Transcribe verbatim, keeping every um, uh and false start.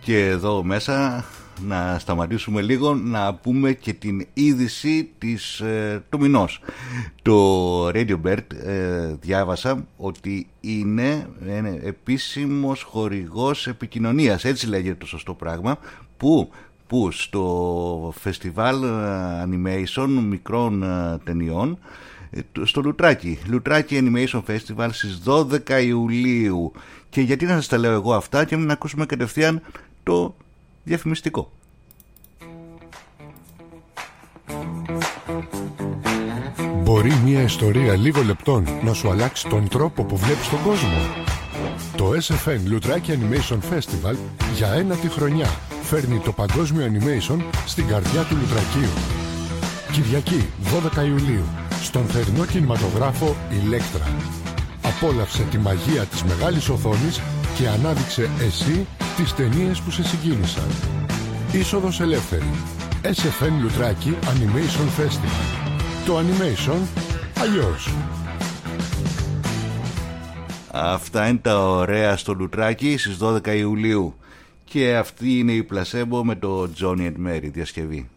Και εδώ μέσα να σταματήσουμε λίγο να πούμε και την είδηση της, ε, του μηνός. Το Radio Bird ε, διάβασα ότι είναι, είναι επίσημος χορηγός επικοινωνίας, έτσι λέγεται το σωστό πράγμα, που, που στο φεστιβάλ animation μικρών ε, ταινιών, στο Λουτράκι, Λουτράκι Animation Festival στις δώδεκα Ιουλίου. Και γιατί να σας τα λέω εγώ αυτά και να ακούσουμε κατευθείαν το διαφημιστικό. Μπορεί μια ιστορία λίγο λεπτών να σου αλλάξει τον τρόπο που βλέπεις τον κόσμο. Το ες εφ εν Λουτράκι Animation Festival για ένατη χρονιά φέρνει το παγκόσμιο animation στην καρδιά του Λουτρακίου. Κυριακή δώδεκα Ιουλίου στον θερινό κινηματογράφο Ηλέκτρα. Απόλαυσε τη μαγεία της μεγάλης οθόνης και ανάδειξε εσύ τις ταινίες που σε συγκίνησαν. Είσοδος ελεύθερη. ες εφ εν Λουτράκι Animation Festival. Το animation αλλιώς. Αυτά είναι τα ωραία στο Λουτράκι στις δώδεκα Ιουλίου. Και αυτή είναι η Πλασέμπο με το Johnny and Mary διασκευή.